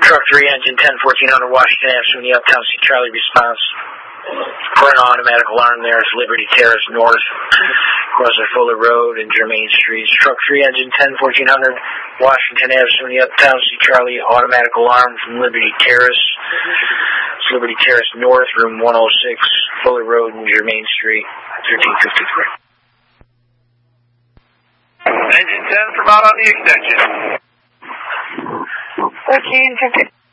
Truck 3, engine 10-1400 Washington Avenue, Uptown St. Charlie response. For an automatic alarm there is Liberty Terrace North, across the Fuller Road and Germain Street. Truck 3, engine 10-1400 Washington Avenue, Uptown St. Charlie, automatic alarm from Liberty Terrace. It's Liberty Terrace North, room 106, Fuller Road and Germain Street, 1353. Engine 10 from out on the extension. 1350.